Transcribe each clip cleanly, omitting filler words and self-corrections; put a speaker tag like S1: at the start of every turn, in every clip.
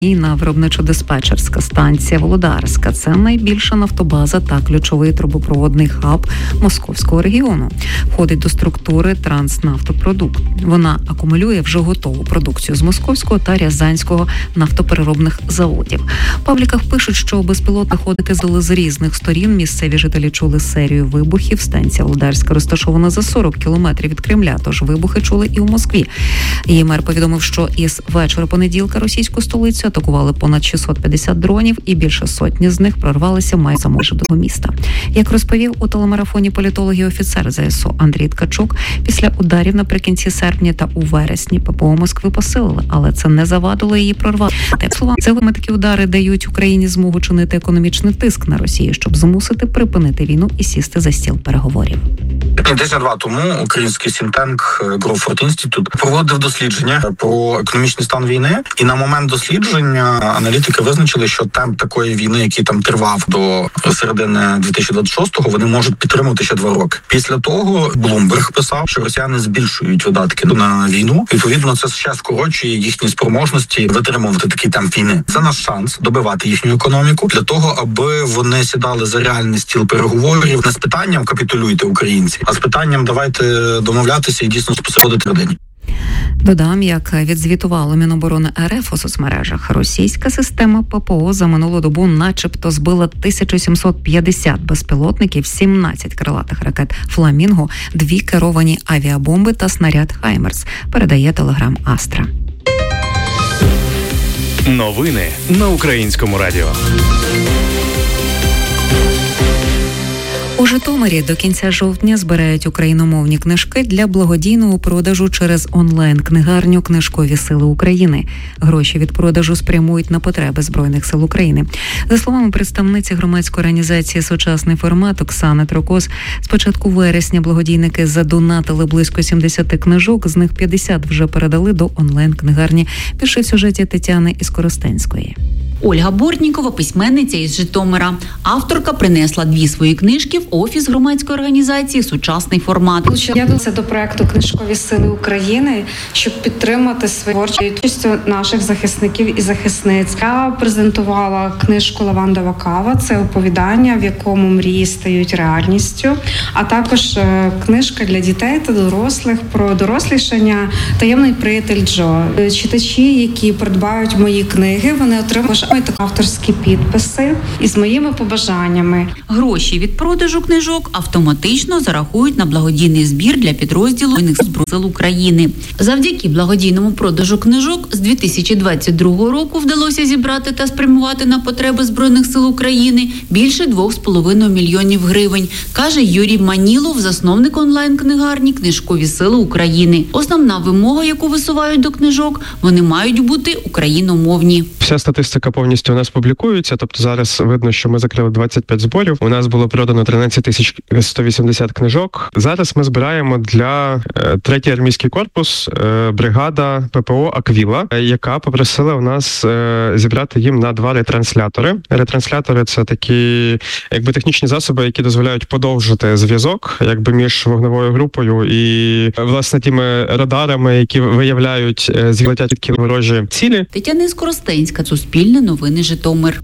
S1: на виробничо-диспетчерська станція Володарська. Це найбільша нафтобаза та ключовий трубопроводний хаб Московського регіону. Входить до структури Транснафтопродукт. Вона акумулює вже готову продукцію з Московського та Рязанського нафтопереробних заводів. В пабліках пишуть, що безпілотні ходики здали з різних сторін. Місцеві жителі чули серію вибухів. Станція Володарська розташована за 40 кілометрів від Кремля, тож вибухи чули і у Москві. Її мер повідомив, що із вечора понеділка російську столицю атакували понад 650 дронів, і більше сотні з них прорвалися майже до міста. Як розповів у телемарафоні політолог і офіцер ЗСУ Андрій Ткачук, після ударів наприкінці серпня та у вересні ППО Москви посилили, але це не завадило її прорвати. Словами, такі удари дають Україні змогу чинити економічний тиск на Росію, щоб змусити припинити війну і сісти за стіл переговорів.
S2: Десь 2 тому український сінтенк Гроуфорд Інститут проводив дослідження про економічний стан війни, і на момент дослідження аналітики визначили, що темп такої війни, який там тривав до середини 2026-го, вони можуть підтримувати ще 2 роки. Після того Блумберг писав, що росіяни збільшують видатки на війну. Відповідно, це ще скорочує їхні спроможності витримувати такий темп війни. Це наш шанс добивати їхню економіку для того, аби вони сідали за реальний стіл переговорів не з питанням «капітулюйте, українці», а з питанням «давайте домовлятися і дійсно спостерігати людині».
S1: Додам, як відзвітувало Міноборони РФ у соцмережах, російська система ППО за минулу добу начебто збила 1750 безпілотників, 17 крилатих ракет «Фламінго», 2 керовані авіабомби та снаряд «Хаймерс», передає телеграм «Астра».
S3: Новини на Українському радіо.
S1: У Житомирі до кінця жовтня збирають україномовні книжки для благодійного продажу через онлайн-книгарню «Книжкові сили України». Гроші від продажу спрямують на потреби Збройних сил України. За словами представниці громадської організації «Сучасний формат» Оксани Трокос, з початку вересня благодійники задонатили близько 70 книжок, з них 50 вже передали до онлайн-книгарні. Більше в сюжеті Тетяни із Коростенської.
S4: Ольга Бортнікова – письменниця із Житомира. Авторка принесла 2 свої книжки в офіс громадської організації «Сучасний формат».
S5: Я долучилася до проекту «Книжкові сили України», щоб підтримати своєю участю наших захисників і захисниць. Я презентувала книжку «Лавандова кава». Це оповідання, в якому мрії стають реальністю, а також книжка для дітей та дорослих про дорослішання «Таємний приятель Джо». Читачі, які придбають мої книги, вони отримують авторські підписи із моїми побажаннями.
S4: Гроші від продажу книжок автоматично зарахують на благодійний збір для підрозділу Збройних сил України. Завдяки благодійному продажу книжок з 2022 року вдалося зібрати та спрямувати на потреби Збройних сил України більше 2,5 мільйонів гривень, каже Юрій Манілов, засновник онлайн-книгарні «Книжкові сили України». Основна вимога, яку висувають до книжок, вони мають бути україномовні.
S6: Вся статистика повністю у нас публікується, тобто зараз видно, що ми закрили 25 зборів. У нас було продано 13 180 книжок. Зараз ми збираємо для 3-й армійський корпус, бригада ППО «Аквіла», яка попросила у нас зібрати їм на 2 ретранслятори. Ретранслятори – це такі технічні засоби, які дозволяють подовжити зв'язок між вогневою групою і, власне, тими радарами, які виявляють злетять ворожі цілі.
S4: Тетяна із Коростенська, Суспільне новини, Житомир.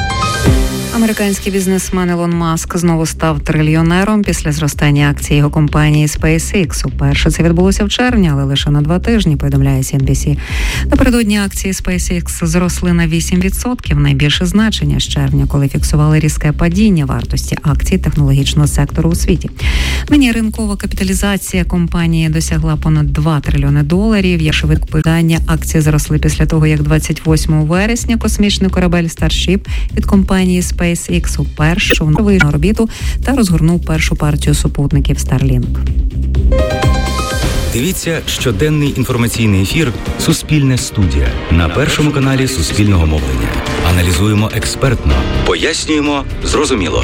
S1: Американський бізнесмен Ілон Маск знову став трильйонером після зростання акцій його компанії SpaceX. Уперше це відбулося в червні, але лише на 2 тижні, повідомляє CNBC. Напередодні акції SpaceX зросли на 8%, найбільше значення з червня, коли фіксували різке падіння вартості акцій технологічного сектору у світі. Нині ринкова капіталізація компанії досягла понад $2 трильйони. Є швидке питання. Акції зросли після того, як 28 вересня космічний корабель Starship від компанії SpaceX уперше вийшов на орбіту та розгорнув першу партію супутників Starlink.
S7: Дивіться щоденний інформаційний ефір «Суспільне студія» на Першому каналі Суспільного мовлення. Аналізуємо експертно, пояснюємо зрозуміло.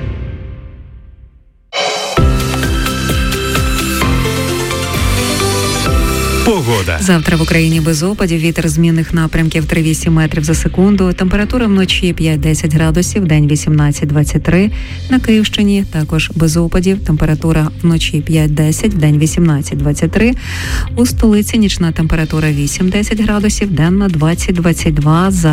S3: Погода.
S1: Завтра в Україні без опадів, вітер змінних напрямків 3-8 метрів за секунду, температура вночі 5-10 градусів, день 18-23. На Київщині також без опадів, температура вночі 5-10, день 18-23. У столиці нічна температура 8-10 градусів, денна 20-22.